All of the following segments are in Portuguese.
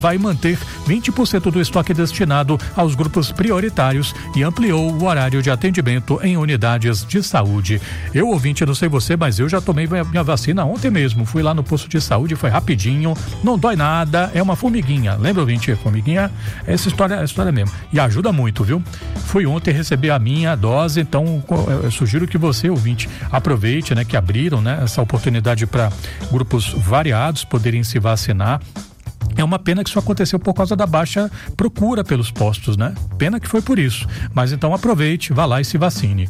vai manter 20% do estoque destinado aos grupos prioritários e ampliou o horário de atendimento em unidades de saúde. Eu, ouvinte, não sei você, mas eu já tomei minha vacina ontem mesmo. Fui lá no posto de saúde, foi rapidinho, não dói nada, é uma formiguinha. Lembra, ouvinte? Formiguinha, essa história é a história mesmo. E ajuda muito, viu? Fui ontem receber a minha dose, então eu sugiro que você, ouvinte, aproveite, né, que abriram, né, essa oportunidade para grupos variados poderem se vacinar. É uma pena que isso aconteceu por causa da baixa procura pelos postos, né? Pena que foi por isso. Mas então aproveite, vá lá e se vacine.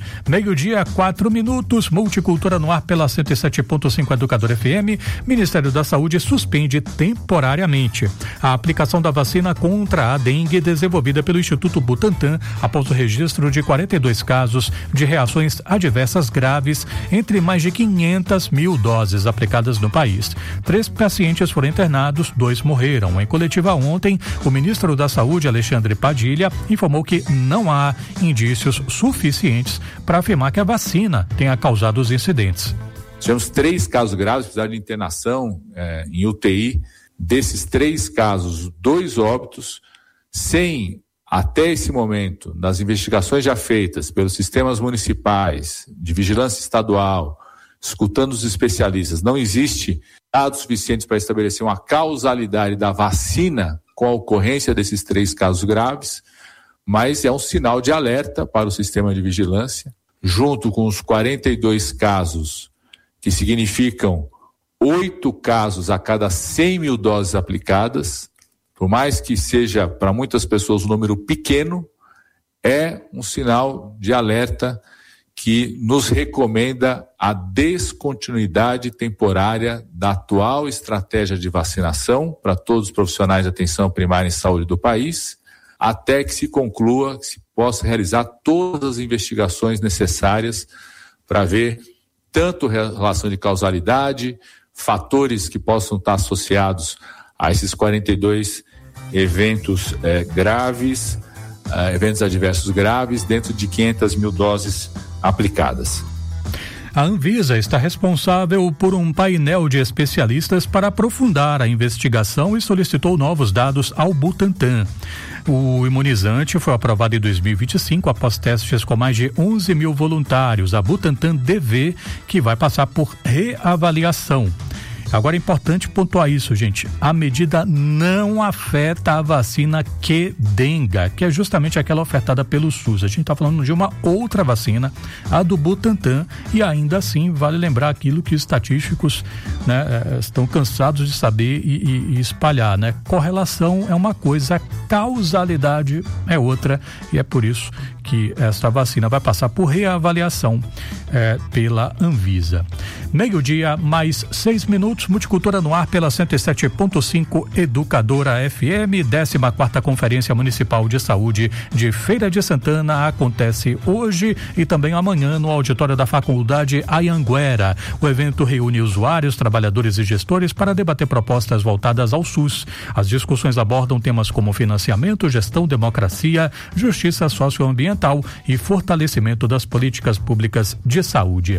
12:04, Multicultura no ar pela 107.5 Educador FM. Ministério da Saúde suspende temporariamente a aplicação da vacina contra a dengue desenvolvida pelo Instituto Butantan após o registro de 42 casos de reações adversas graves entre mais de 500 mil doses aplicadas no país. 3 pacientes foram internados, 2 morreram. Em coletiva ontem, o ministro da Saúde, Alexandre Padilha, informou que não há indícios suficientes para afirmar que a vacina tenha causado os incidentes. Tivemos 3 casos graves, precisaram de internação em UTI. Desses 3 casos, 2 óbitos, sem, até esse momento, das investigações já feitas pelos sistemas municipais, de vigilância estadual, escutando os especialistas, não existe dados suficientes para estabelecer uma causalidade da vacina com a ocorrência desses 3 casos graves, mas é um sinal de alerta para o sistema de vigilância, junto com os 42 casos, que significam 8 casos a cada 100 mil doses aplicadas, por mais que seja para muitas pessoas um número pequeno, é um sinal de alerta que nos recomenda a descontinuidade temporária da atual estratégia de vacinação para todos os profissionais de atenção primária em saúde do país, até que se conclua, que se possa realizar todas as investigações necessárias para ver tanto relação de causalidade, fatores que possam estar associados a esses 42 eventos graves, eventos adversos graves, dentro de 500 mil doses aplicadas. A Anvisa está responsável por um painel de especialistas para aprofundar a investigação e solicitou novos dados ao Butantan. O imunizante foi aprovado em 2025 após testes com mais de 11 mil voluntários. A Butantan DV, que vai passar por reavaliação. Agora é importante pontuar isso, gente. A medida não afeta a vacina Qdenga, que é justamente aquela ofertada pelo SUS. A gente está falando de uma outra vacina, a do Butantan, e ainda assim vale lembrar aquilo que os estatísticos, né, estão cansados de saber e espalhar, né? Correlação é uma coisa, causalidade é outra, e é por isso que essa vacina vai passar por reavaliação pela Anvisa. 12:06, Multicultura no ar pela 107.5 Educadora FM. 14ª Conferência Municipal de Saúde de Feira de Santana acontece hoje e também amanhã no auditório da Faculdade Anhanguera. O evento reúne usuários, trabalhadores e gestores para debater propostas voltadas ao SUS. As discussões abordam temas como financiamento, gestão, democracia, justiça socioambiental e fortalecimento das políticas públicas de saúde.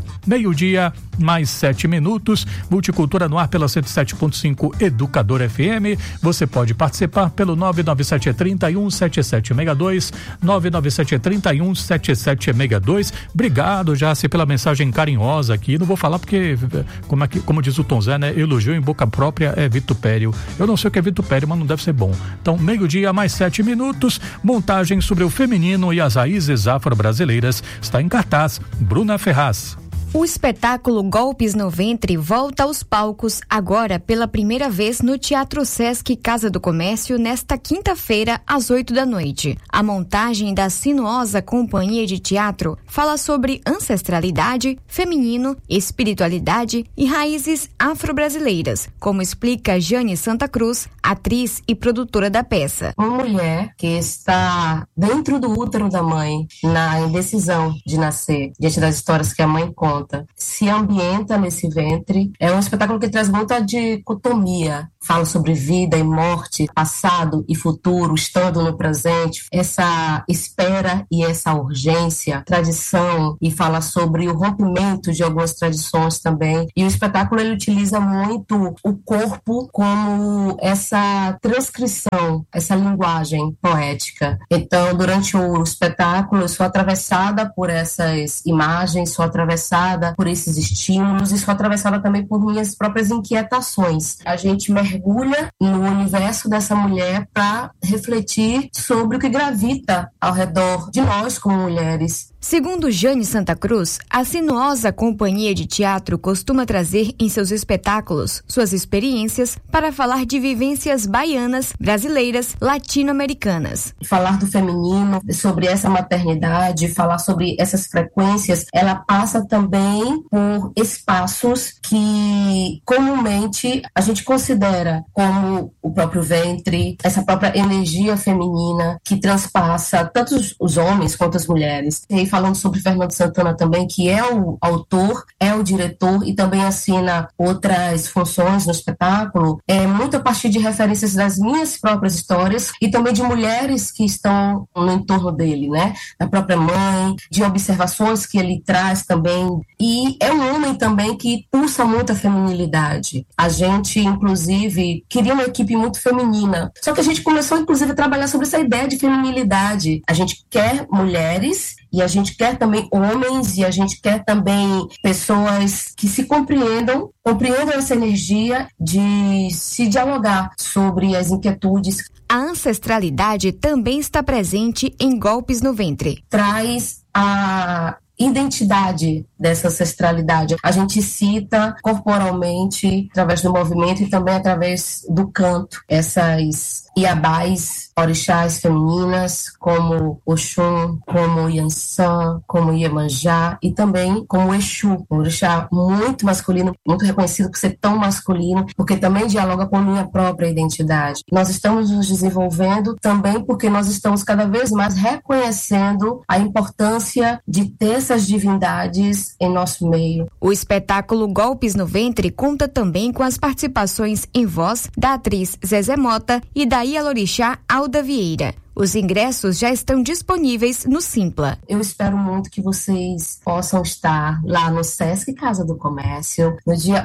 12:07, Multicultura no ar pela 107.5 Educador FM. Você pode participar pelo 997317762, 997317762. Obrigado, Jaci, pela mensagem carinhosa aqui. Não vou falar porque, como diz o Tom Zé, né? Elogio em boca própria é vitupério. Eu não sei o que é vitupério, mas não deve ser bom. Então, 12:07, montagem sobre o feminino e as raízes afro-brasileiras está em cartaz. Bruna Ferraz. O espetáculo Golpes no Ventre volta aos palcos agora pela primeira vez no Teatro Sesc Casa do Comércio nesta quinta-feira às 20h. A montagem da sinuosa companhia de teatro fala sobre ancestralidade, feminino, espiritualidade e raízes afro-brasileiras, como explica Jane Santa Cruz, atriz e produtora da peça. Uma mulher que está dentro do útero da mãe, na indecisão de nascer, diante das histórias que a mãe conta, se ambienta nesse ventre. É um espetáculo que traz muita dicotomia fala sobre vida e morte, passado e futuro, estando no presente, essa espera e essa urgência, tradição, e fala sobre o rompimento de algumas tradições também. E o espetáculo ele utiliza muito o corpo como essa transcrição, essa linguagem poética. Então, durante o espetáculo, eu sou atravessada por essas imagens, sou atravessada por esses estímulos e sou atravessada também por minhas próprias inquietações. A gente mergulha no universo dessa mulher para refletir sobre o que gravita ao redor de nós como mulheres. Segundo Jane Santa Cruz, a sinuosa companhia de teatro costuma trazer em seus espetáculos suas experiências para falar de vivências baianas, brasileiras, latino-americanas. Falar do feminino, sobre essa maternidade, falar sobre essas frequências, ela passa também por espaços que comumente a gente considera como o próprio ventre, essa própria energia feminina que transpassa tanto os homens quanto as mulheres. E falando sobre Fernando Santana também, que é o autor, é o diretor e também assina outras funções no espetáculo, muito a partir de referências das minhas próprias histórias e também de mulheres que estão no entorno dele, né? Da própria mãe, de observações que ele traz também. E é um homem também que pulsa muito a feminilidade. A gente, inclusive, queria uma equipe muito feminina. Só que a gente começou, inclusive, a trabalhar sobre essa ideia de feminilidade. A gente quer mulheres e a gente quer também homens e a gente quer também pessoas que se compreendam essa energia de se dialogar sobre as inquietudes. A ancestralidade também está presente em Golpes no Ventre. Traz a identidade dessa ancestralidade. A gente cita corporalmente, através do movimento e também através do canto, essas iabás, orixás femininas, como Oxum, como Yansan, como Iemanjá e também como Exu, um orixá muito masculino, muito reconhecido por ser tão masculino, porque também dialoga com a minha própria identidade. Nós estamos nos desenvolvendo também porque nós estamos cada vez mais reconhecendo a importância de ter essas divindades em nosso meio. O espetáculo Golpes no Ventre conta também com as participações em voz da atriz Zezé Mota e da Ialorixá Alda Vieira. Os ingressos já estão disponíveis no Simpla. Eu espero muito que vocês possam estar lá no Sesc Casa do Comércio, no dia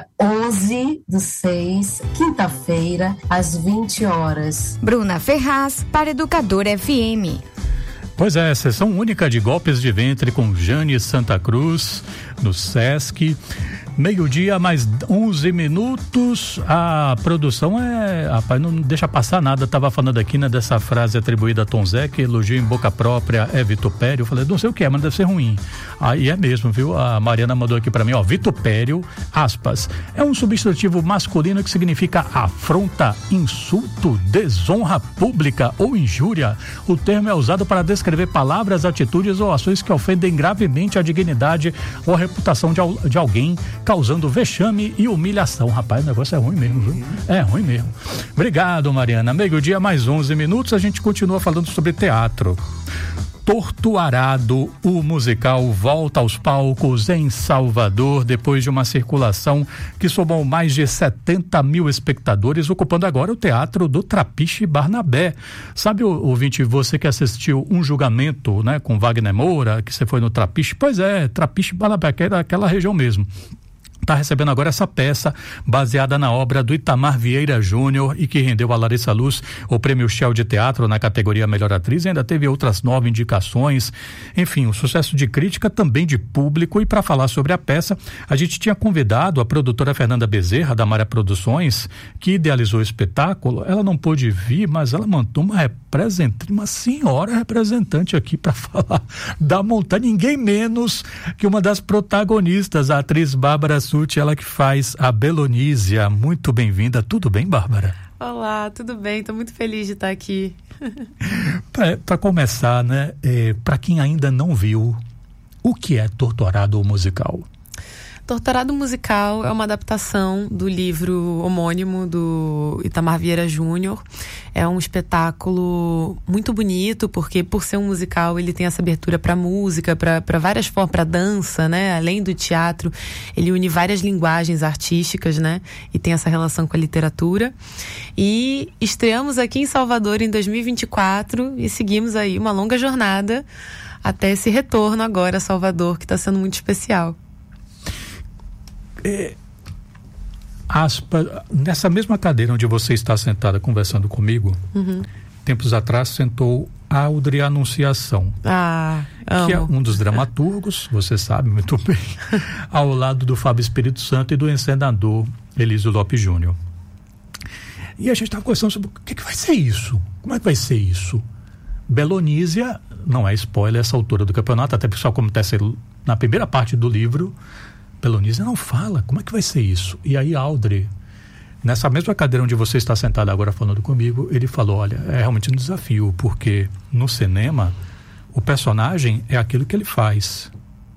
11/6, quinta-feira, às 20 horas. Bruna Ferraz, para Educadora FM. Pois é, sessão única de Golpes de Ventre com Jane Santa Cruz, no Sesc. Meio-dia, mais 11 minutos. A produção rapaz, não deixa passar nada. Tava falando aqui, né, dessa frase atribuída a Tom Zé, que elogio em boca própria é vitupério. Eu falei, não sei o que é, mas deve ser ruim. Aí é mesmo, viu? A Mariana mandou aqui pra mim, ó, vitupério, aspas, é um substantivo masculino que significa afronta, insulto, desonra pública ou injúria. O termo é usado para descrever palavras, atitudes ou ações que ofendem gravemente a dignidade ou a reputação de alguém, causando vexame e humilhação. Rapaz, o negócio é ruim mesmo, viu? É ruim mesmo. Obrigado, Mariana. Meio-dia, mais 11 minutos, a gente continua falando sobre teatro. Torturado, o musical volta aos palcos em Salvador depois de uma circulação que somou mais de 70 mil espectadores, ocupando agora o Teatro do Trapiche Barnabé. Sabe, ouvinte, você que assistiu Um Julgamento, né, com Wagner Moura, que você foi no Trapiche? Pois é, Trapiche Barnabé, que era aquela região mesmo. Está recebendo agora essa peça baseada na obra do Itamar Vieira Júnior e que rendeu a Larissa Luz o Prêmio Shell de Teatro na categoria Melhor Atriz e ainda teve outras 9 indicações. Enfim, um sucesso de crítica, também de público. E para falar sobre a peça, a gente tinha convidado a produtora Fernanda Bezerra, da Maré Produções, que idealizou o espetáculo. Ela não pôde vir, mas ela mandou uma senhora representante aqui para falar da montanha, ninguém menos que uma das protagonistas, a atriz Bárbara Sutti, ela que faz a Belonísia. Muito bem-vinda. Tudo bem, Bárbara? Olá, tudo bem? Estou muito feliz de estar aqui. Para começar, né? Para quem ainda não viu, o que é Torturado musical? Torturado Musical é uma adaptação do livro homônimo do Itamar Vieira Júnior. É um espetáculo muito bonito, porque por ser um musical ele tem essa abertura para música, para várias formas, para dança, né? Além do teatro, ele une várias linguagens artísticas, né? E tem essa relação com a literatura. E estreamos aqui em Salvador em 2024 e seguimos aí uma longa jornada até esse retorno agora a Salvador, que está sendo muito especial. Nessa mesma cadeira onde você está sentada conversando comigo, tempos atrás sentou Audrey Anunciação, que é um dos dramaturgos, você sabe muito bem, ao lado do Fábio Espírito Santo e do encenador Elísio Lopes Júnior. E a gente estava conversando sobre o que vai ser isso, como é que vai ser isso. Belonísia, não é spoiler essa altura do campeonato, até porque só acontece na primeira parte do livro. Belonísia não fala, como é que vai ser isso? E aí Audrey, nessa mesma cadeira onde você está sentada agora falando comigo, ele falou, olha, é realmente um desafio, porque no cinema o personagem é aquilo que ele faz.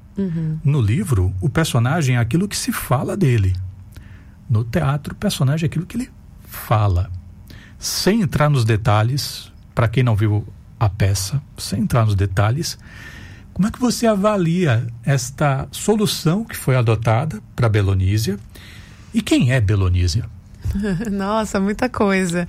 No livro, o personagem é aquilo que se fala dele. No teatro, o personagem é aquilo que ele fala. Sem entrar nos detalhes, para quem não viu a peça, sem entrar nos detalhes, como é que você avalia esta solução que foi adotada para Belonísia? E quem é Belonísia? Nossa, muita coisa.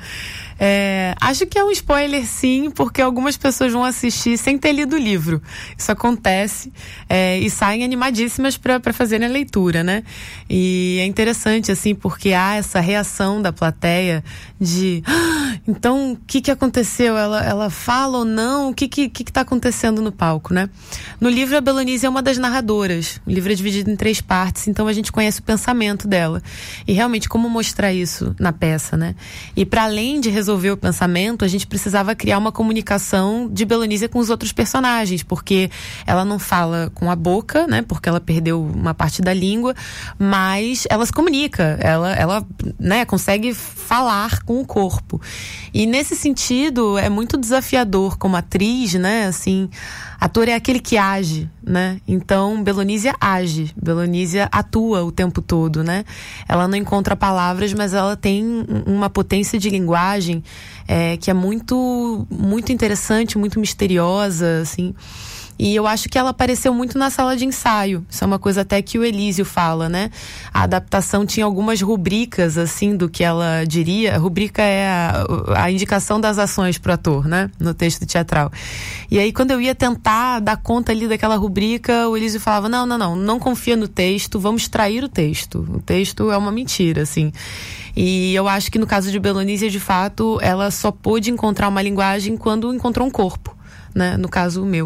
Acho que é um spoiler, sim, porque algumas pessoas vão assistir sem ter lido o livro. Isso acontece e saem animadíssimas para fazerem a leitura, né? E é interessante, assim, porque há essa reação da plateia de então, o que aconteceu? Ela fala ou não? O que está acontecendo no palco, né? No livro, a Belonísia é uma das narradoras. O livro é dividido em 3 partes, então a gente conhece o pensamento dela. E realmente, como mostrar isso na peça, né? E para além de resolver o pensamento, a gente precisava criar uma comunicação de Belonísia com os outros personagens, porque ela não fala com a boca, né? Porque ela perdeu uma parte da língua, mas ela se comunica, ela né, consegue falar com o corpo. E nesse sentido, é muito desafiador como atriz, né? Assim, ator é aquele que age, né? Então, Belonísia age, Belonísia atua o tempo todo, né? Ela não encontra palavras, mas ela tem uma potência de linguagem que é muito, muito interessante, muito misteriosa, assim. E eu acho que ela apareceu muito na sala de ensaio. Isso é uma coisa até que o Elísio fala, né? A adaptação tinha algumas rubricas, assim, do que ela diria. A rubrica é a indicação das ações pro ator, né? No texto teatral. E aí, quando eu ia tentar dar conta ali daquela rubrica, o Elísio falava, não confia no texto, vamos extrair o texto. O texto é uma mentira, assim. E eu acho que no caso de Belonísia, de fato, ela só pôde encontrar uma linguagem quando encontrou um corpo, né? No caso, o meu.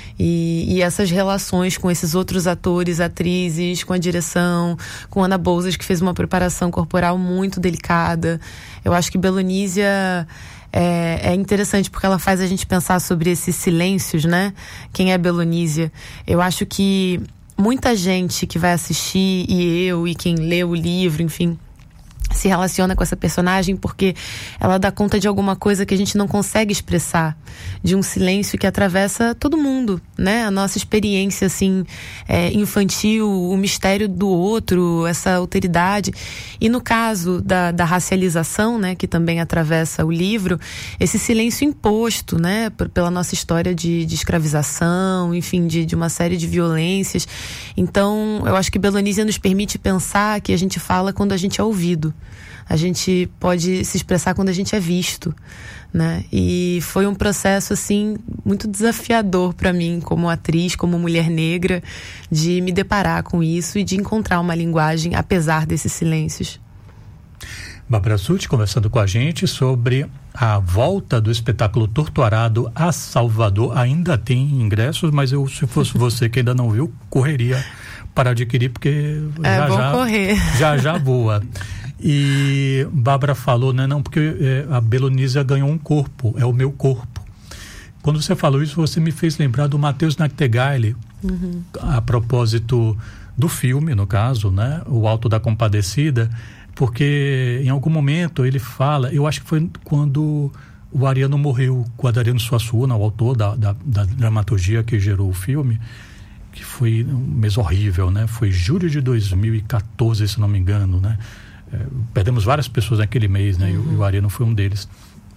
E essas relações com esses outros atores, atrizes, com a direção, com Ana Bouzas, que fez uma preparação corporal muito delicada. Eu acho que Belonísia é interessante porque ela faz a gente pensar sobre esses silêncios, né? Quem é Belonísia? Eu acho que muita gente que vai assistir, e eu, e quem lê o livro, enfim, se relaciona com essa personagem porque ela dá conta de alguma coisa que a gente não consegue expressar, de um silêncio que atravessa todo mundo, né? A nossa experiência, assim, infantil, o mistério do outro, essa alteridade. E no caso da racialização, né, que também atravessa o livro, esse silêncio imposto, né, pela nossa história de escravização, enfim, de uma série de violências. Então, eu acho que Belonísia nos permite pensar que a gente fala quando a gente é ouvido. A gente pode se expressar quando a gente é visto, né? E foi um processo, assim, muito desafiador para mim, como atriz, como mulher negra, de me deparar com isso e de encontrar uma linguagem, apesar desses silêncios. Bárbara Sutti conversando com a gente sobre a volta do espetáculo Torturado a Salvador. Ainda tem ingressos, mas se fosse você que ainda não viu, correria para adquirir, porque já voa. E Bárbara falou, né, não, porque a Belonísia ganhou um corpo, é o meu corpo. Quando você falou isso, você me fez lembrar do Matheus Nachtigaele, a propósito do filme, no caso, né, O Alto da Compadecida, porque em algum momento ele fala, eu acho que foi quando o Ariano morreu, com o Adriano Suassuna, o autor da dramaturgia que gerou o filme, que foi um mês horrível, né? Foi julho de 2014, se não me engano, né? Perdemos várias pessoas naquele mês, né? E o Ariano foi um deles.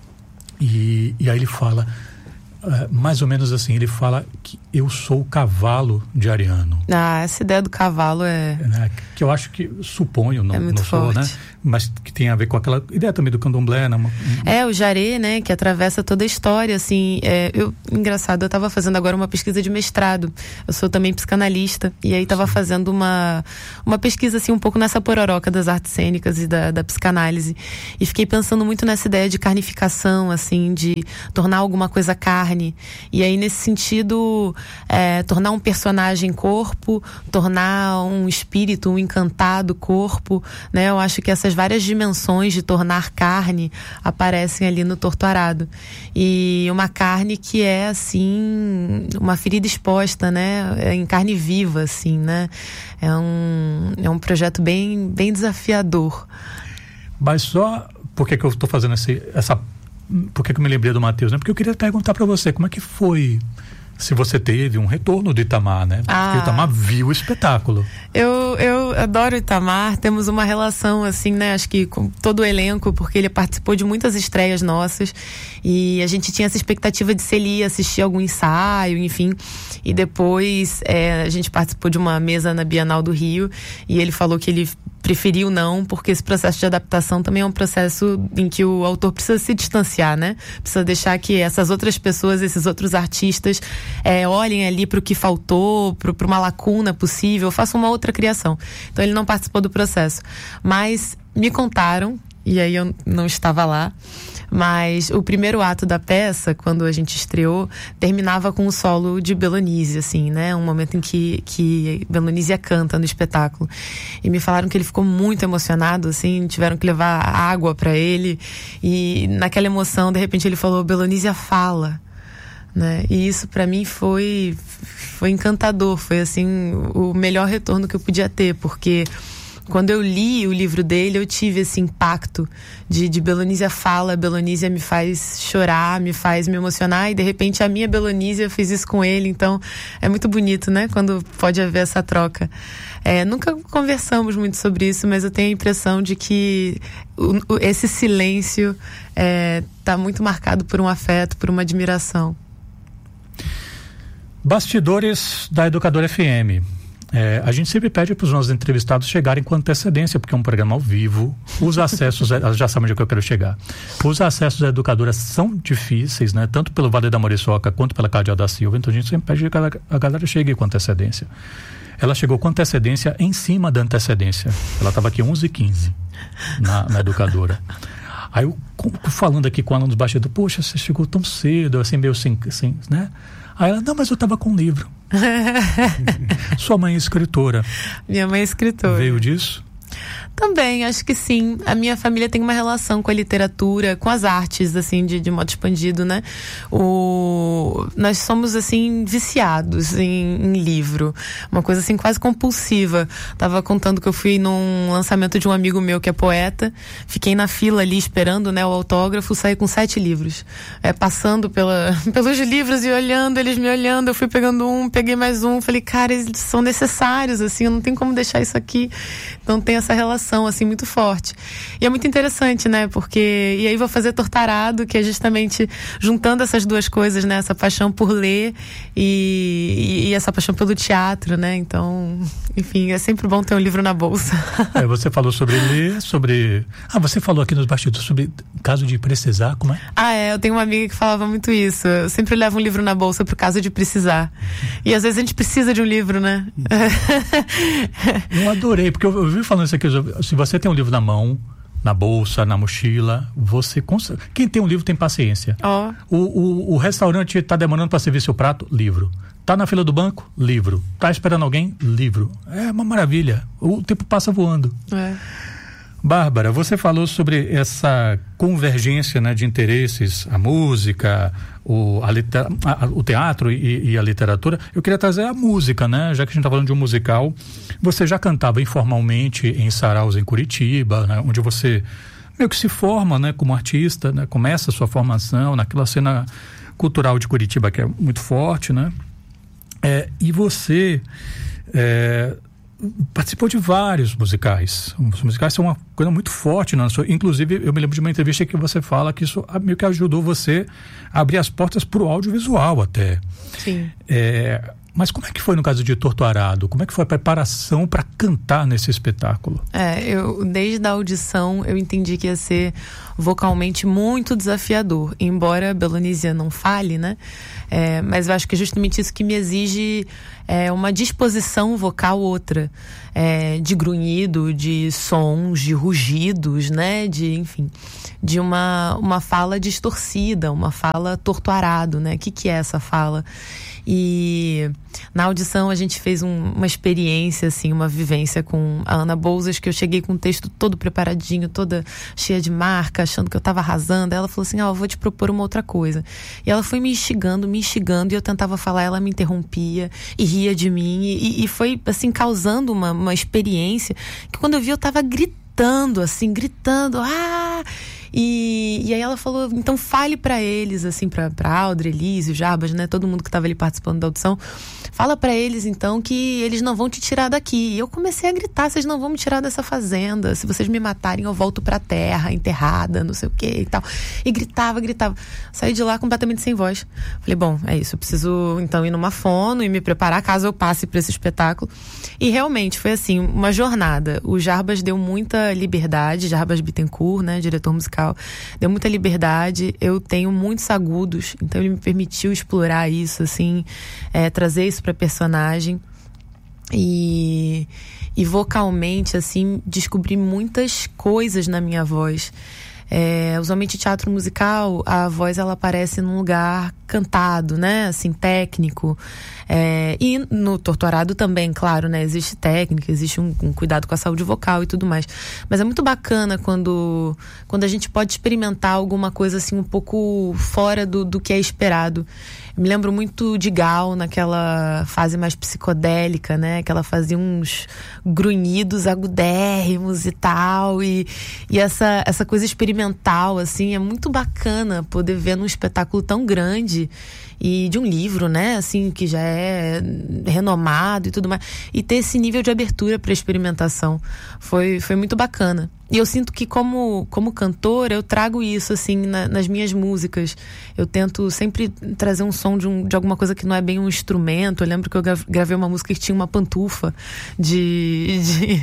E aí ele fala, mais ou menos assim, ele fala que eu sou o cavalo de Ariano. Essa ideia do cavalo né? Que eu acho que, suponho, não sou, forte, né? Mas que tem a ver com aquela ideia também do candomblé, né? O jaré, né? Que atravessa toda a história, assim. Engraçado, eu estava fazendo agora uma pesquisa de mestrado. Eu sou também psicanalista. E aí estava fazendo uma pesquisa, assim, um pouco nessa pororoca das artes cênicas e da psicanálise. E fiquei pensando muito nessa ideia de carnificação, assim, de tornar alguma coisa carne. E aí, nesse sentido, tornar um personagem corpo, tornar um espírito, um encantado corpo, né? Eu acho que essas várias dimensões de tornar carne aparecem ali no Torto Arado. E uma carne que é, assim, uma ferida exposta, né? Em carne viva, assim, né? É um projeto bem, bem desafiador. Mas só... Por que eu estou fazendo por que eu me lembrei do Matheus, né? Porque eu queria perguntar para você, como é que foi... Se você teve um retorno do Itamar, né? Porque o Itamar viu o espetáculo. Eu adoro o Itamar, temos uma relação assim, né? Acho que com todo o elenco, porque ele participou de muitas estreias nossas e a gente tinha essa expectativa de se ele ia assistir algum ensaio, enfim. E depois a gente participou de uma mesa na Bienal do Rio e ele falou que ele preferiu não, porque esse processo de adaptação também é um processo em que o autor precisa se distanciar, né? Precisa deixar que essas outras pessoas, esses outros artistas olhem ali para o que faltou, para uma lacuna possível, façam uma outra criação. Então ele não participou do processo. Mas me contaram, e aí eu não estava lá, mas o primeiro ato da peça, quando a gente estreou, terminava com o solo de Belonísia, assim, né? Um momento em que Belonísia canta no espetáculo. E me falaram que ele ficou muito emocionado, assim, tiveram que levar água para ele. E naquela emoção, de repente ele falou, Belonísia fala. Né? E isso para mim foi encantador, foi assim o melhor retorno que eu podia ter, porque quando eu li o livro dele eu tive esse impacto de Belonísia fala, Belonísia me faz chorar, me faz me emocionar, e de repente a minha Belonísia fez isso com ele. Então é muito bonito, né? Quando pode haver essa troca. Nunca conversamos muito sobre isso, mas eu tenho a impressão de que esse silêncio tá muito marcado por um afeto, por uma admiração. Bastidores da Educadora FM. A gente sempre pede para os nossos entrevistados chegarem com antecedência, porque é um programa ao vivo. Os acessos, já sabem onde é que eu quero chegar. Os acessos à Educadora são difíceis, né? Tanto pelo Vale da Muriçoca quanto pela Cardeal da Silva. Então a gente sempre pede que a galera chegue com antecedência. Ela chegou com antecedência em cima da antecedência. Ela estava aqui 11h15 na Educadora. Aí eu falando aqui com ela nos bastidores, poxa, você chegou tão cedo, assim meio sem, né? Aí ela, não, mas eu estava com um livro. Sua mãe é escritora. Minha mãe é escritora. Veio disso? Também, acho que sim. A minha família tem uma relação com a literatura, com as artes, assim, de modo expandido, né? Nós somos, assim, viciados em livro. Uma coisa, assim, quase compulsiva. Tava contando que eu fui num lançamento de um amigo meu que é poeta. Fiquei na fila ali esperando, né, o autógrafo. Saí com 7 livros. Passando pelos livros e olhando, eles me olhando. Eu fui pegando um, peguei mais um. Falei, cara, eles são necessários, assim. Eu não tenho como deixar isso aqui. Então tem essa relação, assim, muito forte. E é muito interessante, né? Porque... E aí vou fazer Torto Arado, que é justamente juntando essas duas coisas, né? Essa paixão por ler e essa paixão pelo teatro, né? Então, enfim, é sempre bom ter um livro na bolsa. Você falou sobre ler, sobre... você falou aqui nos bastidores sobre caso de precisar, como é? Eu tenho uma amiga que falava muito isso. Eu sempre levo um livro na bolsa pro caso de precisar. E às vezes a gente precisa de um livro, né? Eu adorei, porque eu vi falando isso aqui, se você tem um livro na mão, na bolsa, na mochila, quem tem um livro tem paciência. O restaurante está demorando para servir seu prato, livro. Tá na fila do banco, livro. Tá esperando alguém, livro. É uma maravilha, o tempo passa voando. Bárbara, você falou sobre essa convergência, né, de interesses, a música, o teatro e a literatura. Eu queria trazer a música, né? Já que a gente está falando de um musical. Você já cantava informalmente em saraus em Curitiba, né, onde você meio que se forma, né, como artista, né, começa a sua formação naquela cena cultural de Curitiba que é muito forte, né? E você participou de vários musicais. Os musicais são uma coisa muito forte na sua... Inclusive, eu me lembro de uma entrevista que você fala que isso meio que ajudou você a abrir as portas para o audiovisual até. Sim. Mas como é que foi no caso de Torto Arado? Como é que foi a preparação para cantar nesse espetáculo? Eu desde a audição eu entendi que ia ser vocalmente muito desafiador, embora Belonísia não fale, né? Mas eu acho que é justamente isso que me exige uma disposição vocal outra, de grunhido, de sons, de rugidos, né? De uma fala distorcida, uma fala Torto Arado, né? O que é essa fala? E na audição a gente fez uma experiência, assim, uma vivência com a Ana Bouzas, que eu cheguei com o texto todo preparadinho, toda cheia de marca, achando que eu estava arrasando. Ela falou assim, eu vou te propor uma outra coisa. E ela foi me instigando, e eu tentava falar, ela me interrompia e ria de mim. E foi, assim, causando uma experiência que quando eu vi eu estava gritando. E aí ela falou, então fale pra eles, assim, pra Audrey, Elise, Jarbas, né, todo mundo que tava ali participando da audição, fala pra eles então que eles não vão te tirar daqui. E eu comecei a gritar, vocês não vão me tirar dessa fazenda, se vocês me matarem eu volto pra terra, enterrada, não sei o que e tal. E gritava, saí de lá completamente sem voz. Falei, bom, é isso, eu preciso então ir numa fono e me preparar caso eu passe pra esse espetáculo. E realmente foi assim, uma jornada. O Jarbas deu muita liberdade, Jarbas Bittencourt, né, diretor musical, deu muita liberdade. Eu tenho muitos agudos, então ele me permitiu explorar isso, assim, trazer isso pra personagem e vocalmente, assim, descobri muitas coisas na minha voz. Usualmente teatro musical, a voz ela aparece num lugar cantado, né, assim, técnico, e no Torto Arado também, claro, né, existe técnica, existe um cuidado com a saúde vocal e tudo mais, mas é muito bacana quando a gente pode experimentar alguma coisa assim um pouco fora do que é esperado. Eu me lembro muito de Gal naquela fase mais psicodélica, né, que ela fazia uns grunhidos agudérrimos e tal, e essa coisa experimental, assim, é muito bacana poder ver num espetáculo tão grande e de um livro, né, assim, que já é renomado e tudo mais, e ter esse nível de abertura para experimentação foi muito bacana. E eu sinto que como cantora eu trago isso, assim, nas minhas músicas. Eu tento sempre trazer um som de alguma coisa que não é bem um instrumento. Eu lembro que eu gravei uma música que tinha uma pantufa de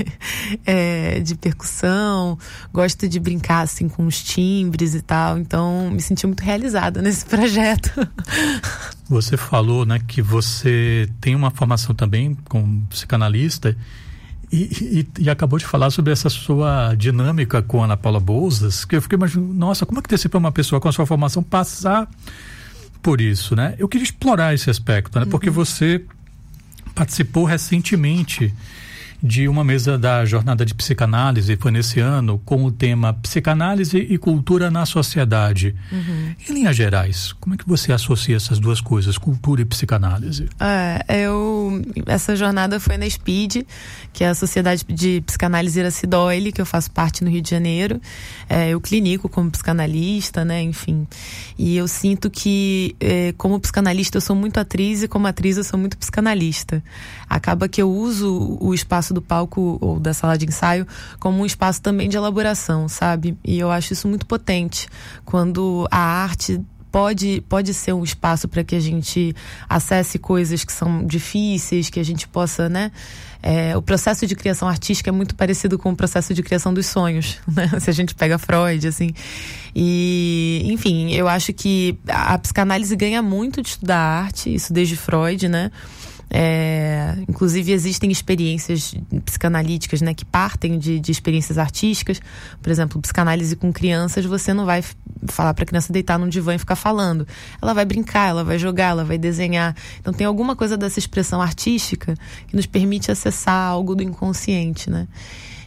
percussão. Gosto de brincar, assim, com os timbres e tal. Então, me senti muito realizada nesse projeto. Você falou, né, que você tem uma formação também como psicanalista e acabou de falar sobre essa sua dinâmica com a Ana Paula Bouzas, que eu fiquei imaginando, nossa, como é que deve ser para uma pessoa com a sua formação passar por isso, né? Eu queria explorar esse aspecto, né? Porque você participou recentemente de uma mesa da jornada de psicanálise, foi nesse ano, com o tema Psicanálise e Cultura na Sociedade. Em linhas gerais, como é que você associa essas duas coisas, cultura e psicanálise? Essa jornada foi na SPID, que é a Sociedade de Psicanálise Iracy Doyle, que eu faço parte no Rio de Janeiro. Eu clinico como psicanalista, né, enfim. E eu sinto que, como psicanalista, eu sou muito atriz e como atriz eu sou muito psicanalista. Acaba que eu uso o espaço do palco ou da sala de ensaio como um espaço também de elaboração, sabe? E eu acho isso muito potente, quando a arte pode ser um espaço para que a gente acesse coisas que são difíceis, que a gente possa, né? O processo de criação artística é muito parecido com o processo de criação dos sonhos, né? Se a gente pega Freud, assim. E, enfim, eu acho que a psicanálise ganha muito de estudar arte, isso desde Freud, né? Inclusive existem experiências psicanalíticas, né, que partem de experiências artísticas. Por exemplo, psicanálise com crianças, você não vai falar para a criança deitar num divã e ficar falando. Ela vai brincar, ela vai jogar, ela vai desenhar. Então tem alguma coisa dessa expressão artística que nos permite acessar algo do inconsciente, né?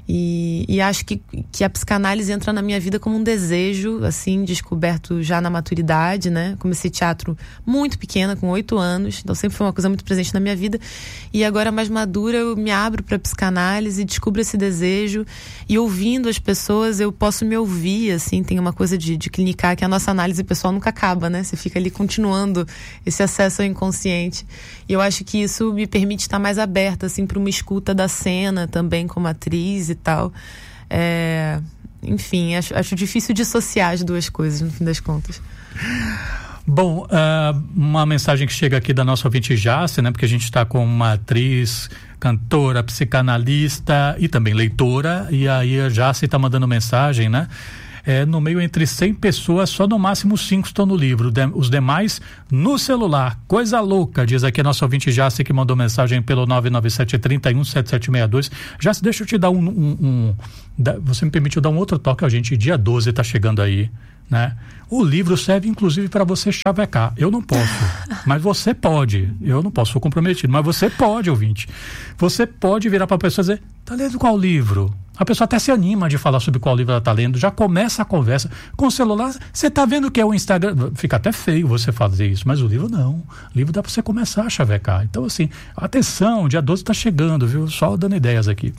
E acho que a psicanálise entra na minha vida como um desejo, assim, descoberto já na maturidade, né? Comecei teatro muito pequena, com 8 anos, então sempre foi uma coisa muito presente na minha vida. E agora, mais madura, eu me abro para psicanálise, descubro esse desejo, e ouvindo as pessoas, eu posso me ouvir, assim, tem uma coisa de clinicar, que a nossa análise pessoal nunca acaba, né? Você fica ali continuando esse acesso ao inconsciente. E eu acho que isso me permite estar mais aberta, assim, para uma escuta da cena também como atriz e tal. Enfim, acho difícil dissociar as duas coisas, no fim das contas. Bom, uma mensagem que chega aqui da nossa ouvinte Jace, né? Porque a gente está com uma atriz, cantora, psicanalista e também leitora, e aí a Jace está mandando mensagem, né? No meio entre 100 pessoas, só no máximo 5 estão no livro, os demais no celular. Coisa louca, diz aqui a nossa ouvinte Jace, que mandou mensagem pelo 997-317762. Jace, deixa eu te dar você me permitiu dar um outro toque, a gente, dia 12 está chegando aí, né? O livro serve inclusive para você chavecar. Eu não posso, mas você pode. Eu não posso, sou comprometido, mas você pode, ouvinte. Você pode virar para a pessoa e dizer: tá lendo qual livro? A pessoa até se anima de falar sobre qual livro ela está lendo, já começa a conversa. Com o celular, você está vendo que é o Instagram, fica até feio você fazer isso, mas o livro não. O livro dá para você começar a chavecar. Então, assim, atenção, dia 12 está chegando, viu? Só dando ideias aqui.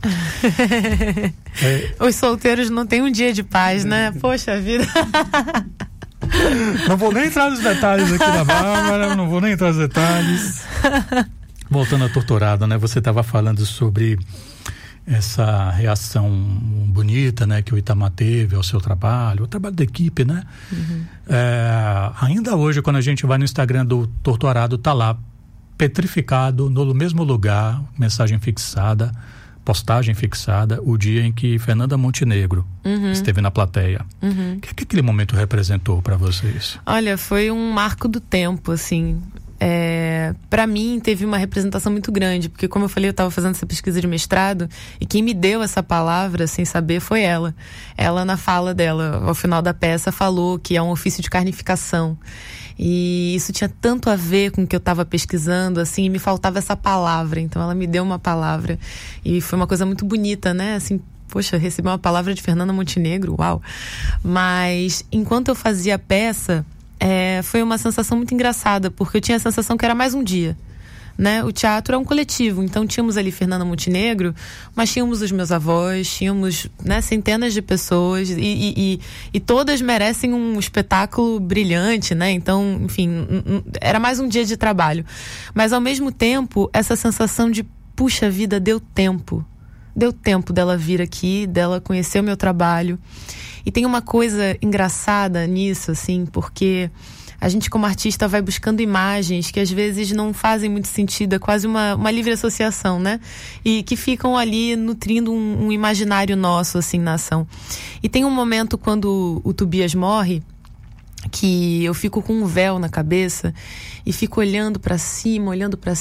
Os solteiros não têm um dia de paz, né? Poxa vida. Não vou nem entrar nos detalhes aqui da Bárbara, não vou nem entrar nos detalhes. Voltando à torturada, né? Você estava falando sobre essa reação bonita, né, que o Itamar teve ao seu trabalho, o trabalho da equipe, né? Uhum. Ainda hoje, quando a gente vai no Instagram do Torturado, tá lá, petrificado, no mesmo lugar, mensagem fixada, postagem fixada, o dia em que Fernanda Montenegro esteve na plateia. O que aquele momento representou para vocês? Olha, foi um marco do tempo, assim. Para mim teve uma representação muito grande, porque como eu falei, eu estava fazendo essa pesquisa de mestrado e quem me deu essa palavra sem saber foi ela. Ela, na fala dela, ao final da peça, falou que é um ofício de carnificação. E isso tinha tanto a ver com o que eu estava pesquisando, assim, e me faltava essa palavra. Então ela me deu uma palavra e foi uma coisa muito bonita, né? Assim, poxa, recebi uma palavra de Fernanda Montenegro, uau! Mas enquanto eu fazia a peça, foi uma sensação muito engraçada, porque eu tinha a sensação que era mais um dia, né? O teatro é um coletivo, então tínhamos ali Fernanda Montenegro, mas tínhamos os meus avós, tínhamos, né, centenas de pessoas e todas merecem um espetáculo brilhante, né? Então, enfim, era mais um dia de trabalho, mas ao mesmo tempo essa sensação de, puxa vida, deu tempo dela vir aqui, dela conhecer o meu trabalho. E tem uma coisa engraçada nisso, assim, porque a gente como artista vai buscando imagens que às vezes não fazem muito sentido, é quase uma livre associação, né? E que ficam ali nutrindo um imaginário nosso, assim, na ação. E tem um momento quando o Tobias morre, que eu fico com um véu na cabeça e fico olhando pra cima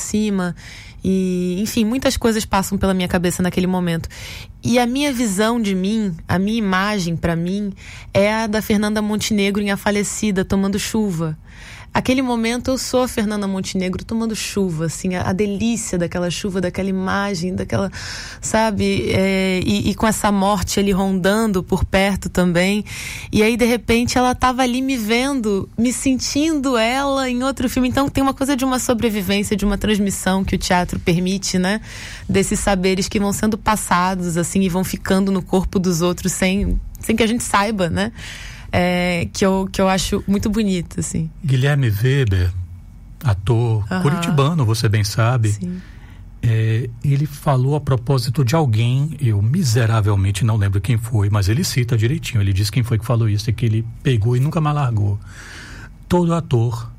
e, enfim, muitas coisas passam pela minha cabeça naquele momento. E a minha visão de mim, a minha imagem pra mim é a da Fernanda Montenegro em A Falecida, tomando chuva. Aquele momento eu sou a Fernanda Montenegro tomando chuva, assim, a delícia daquela chuva, daquela imagem, daquela, sabe, e com essa morte ali rondando por perto também. E aí, de repente, ela tava ali me vendo, me sentindo ela em outro filme. Então tem uma coisa de uma sobrevivência, de uma transmissão que o teatro permite, né? Desses saberes que vão sendo passados, assim, e vão ficando no corpo dos outros sem que a gente saiba, né? Que eu acho muito bonito, assim. Guilherme Weber, ator curitibano, você bem sabe. Sim. Ele falou a propósito de alguém, eu miseravelmente não lembro quem foi, mas ele cita direitinho, ele diz quem foi que falou isso, e que ele pegou e nunca mais largou. Todo ator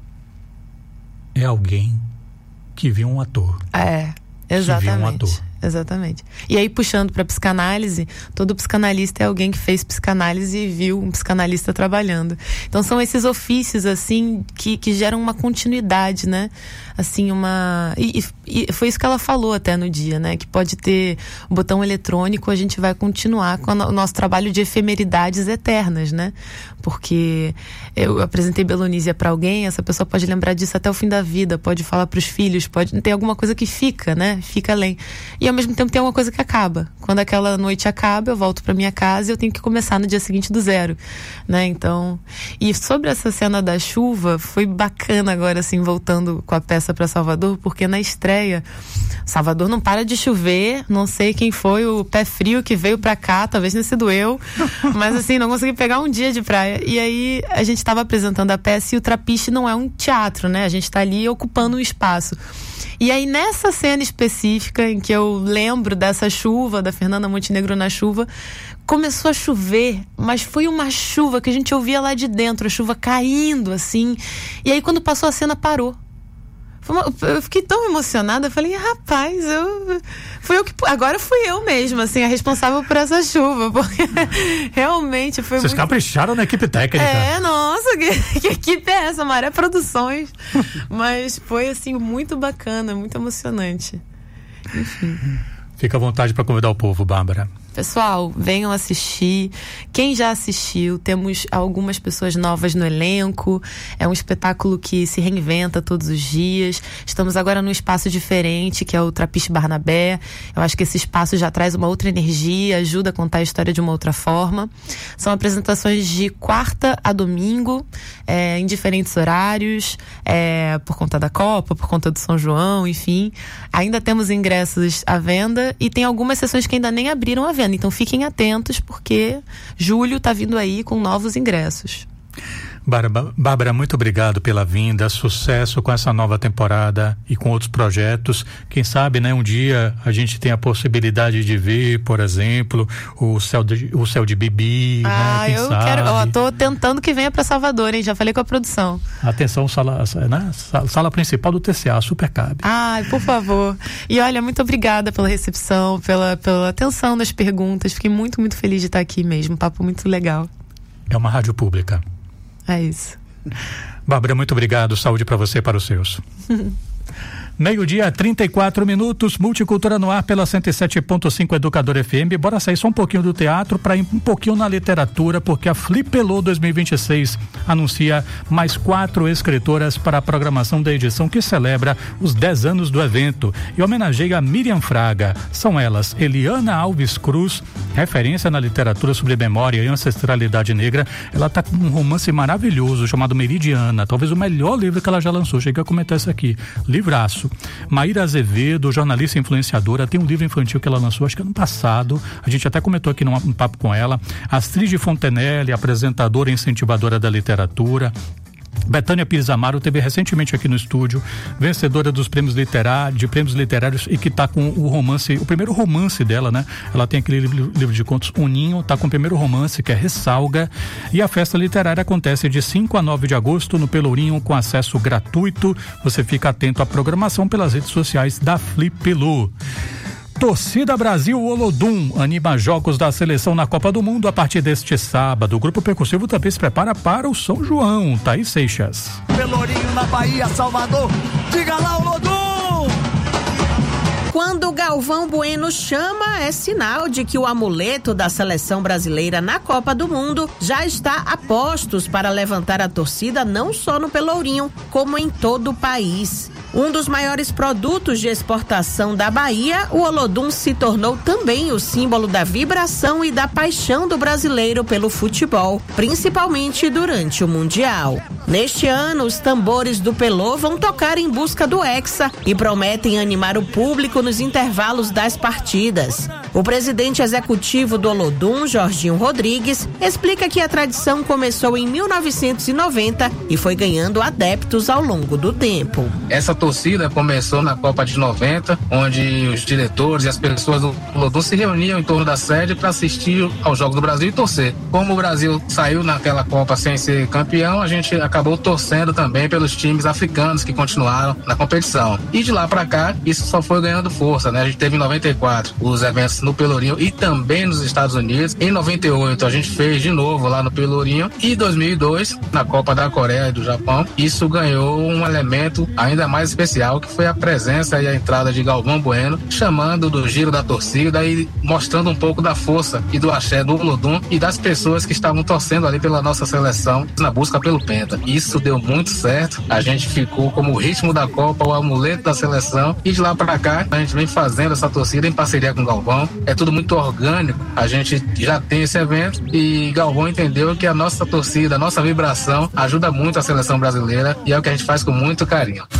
é alguém que viu um ator. Exatamente. Que viu um ator. Exatamente. E aí, puxando para psicanálise, todo psicanalista é alguém que fez psicanálise e viu um psicanalista trabalhando. Então são esses ofícios, assim, que geram uma continuidade, né? Assim, e foi isso que ela falou até no dia, né? Que pode ter o botão eletrônico, a gente vai continuar com o nosso trabalho de efemeridades eternas, né? Porque eu apresentei Belonísia para alguém, essa pessoa pode lembrar disso até o fim da vida, pode falar para os filhos, tem alguma coisa que fica, né? Fica além. E ao mesmo tempo tem uma coisa que acaba. Quando aquela noite acaba, eu volto pra minha casa e eu tenho que começar no dia seguinte do zero, né? Então, e sobre essa cena da chuva, foi bacana agora, assim, voltando com a peça pra Salvador, porque na estreia, Salvador não para de chover, não sei quem foi o pé frio que veio pra cá, talvez tenha sido eu, mas assim, não consegui pegar um dia de praia. E aí, a gente tava apresentando a peça e o Trapiche não é um teatro, né? A gente tá ali ocupando um espaço. E aí, nessa cena específica, em que eu lembro dessa chuva, da Fernanda Montenegro na chuva, começou a chover, mas foi uma chuva que a gente ouvia lá de dentro, a chuva caindo, assim. E aí, quando passou a cena, parou. Eu fiquei tão emocionada, eu falei, rapaz, agora fui eu mesma, assim, a responsável por essa chuva, porque realmente foi Vocês capricharam na equipe técnica. Nossa, que equipe é essa? Maré Produções. Mas foi, assim, muito bacana, muito emocionante. Enfim. Fica à vontade para convidar o povo, Bárbara. Pessoal, venham assistir. Quem já assistiu, temos algumas pessoas novas no elenco. É um espetáculo que se reinventa todos os dias. Estamos agora num espaço diferente, que é o Trapiche Barnabé. Eu acho que esse espaço já traz uma outra energia, ajuda a contar a história de uma outra forma. São apresentações de quarta a domingo, em diferentes horários, por conta da Copa, por conta do São João, enfim. Ainda temos ingressos à venda e tem algumas sessões que ainda nem abriram a venda. Então fiquem atentos, porque julho está vindo aí com novos ingressos. Bárbara, muito obrigado pela vinda, sucesso com essa nova temporada e com outros projetos. Quem sabe, né, um dia a gente tem a possibilidade de ver, por exemplo, o Céu de Bibi, né? Quem sabe? Quero, tô tentando que venha para Salvador, hein? Já falei com a produção. Atenção, sala principal do TCA, Super Cabe. Ai, por favor. E olha, muito obrigada pela recepção, pela atenção das perguntas. Fiquei muito, muito feliz de estar aqui mesmo. Um papo muito legal. É uma rádio pública. É isso. Bárbara, muito obrigado. Saúde para você e para os seus. 12:34, Multicultura no ar pela 107.5 Educador FM. Bora sair só um pouquinho do teatro para ir um pouquinho na literatura, porque a Flipelô 2026 anuncia mais 4 escritoras para a programação da edição que celebra os 10 anos do evento e homenageia Miriam Fraga. São elas Eliana Alves Cruz, referência na literatura sobre memória e ancestralidade negra. Ela está com um romance maravilhoso chamado Meridiana, talvez o melhor livro que ela já lançou. Cheguei a comentar isso aqui. Livraço. Maíra Azevedo, jornalista e influenciadora, tem um livro infantil que ela lançou, acho que ano passado, a gente até comentou aqui num papo com ela. Astrid Fontenelle, apresentadora e incentivadora da literatura. Betânia Pires Amaro teve recentemente aqui no estúdio, vencedora dos prêmios literários e que está com o primeiro romance dela, né? Ela tem aquele livro de contos O Ninho, está com o primeiro romance, que é Ressalga, e a festa literária acontece de 5 a 9 de agosto no Pelourinho, com acesso gratuito. Você fica atento à programação pelas redes sociais da Flipelô. Torcida Brasil Olodum anima jogos da seleção na Copa do Mundo a partir deste sábado. O grupo percussivo também se prepara para o São João. Thaís Seixas. Pelourinho na Bahia, Salvador. Diga lá, Olodum! Quando Galvão Bueno chama, é sinal de que o amuleto da seleção brasileira na Copa do Mundo já está a postos para levantar a torcida não só no Pelourinho, como em todo o país. Um dos maiores produtos de exportação da Bahia, o Olodum se tornou também o símbolo da vibração e da paixão do brasileiro pelo futebol, principalmente durante o Mundial. Neste ano, os tambores do Pelô vão tocar em busca do Hexa e prometem animar o público nos intervalos das partidas. O presidente executivo do Olodum, Jorginho Rodrigues, explica que a tradição começou em 1990 e foi ganhando adeptos ao longo do tempo. Essa torcida começou na Copa de 90, onde os diretores e as pessoas do Olodum se reuniam em torno da sede para assistir aos Jogos do Brasil e torcer. Como o Brasil saiu naquela Copa sem ser campeão, a gente acabou torcendo também pelos times africanos que continuaram na competição. E de lá para cá, isso só foi ganhando força, né? A gente teve em 94 os eventos no Pelourinho e também nos Estados Unidos. Em 98 a gente fez de novo lá no Pelourinho e em 2002 na Copa da Coreia e do Japão. Isso ganhou um elemento ainda mais especial, que foi a presença e a entrada de Galvão Bueno, chamando do giro da torcida e mostrando um pouco da força e do axé do Olodum e das pessoas que estavam torcendo ali pela nossa seleção na busca pelo Penta. Isso deu muito certo, a gente ficou como o ritmo da Copa, o amuleto da seleção, e de lá para cá a gente vem fazendo essa torcida em parceria com o Galvão. É tudo muito orgânico, a gente já tem esse evento e Galvão entendeu que a nossa torcida, a nossa vibração ajuda muito a seleção brasileira e é o que a gente faz com muito carinho.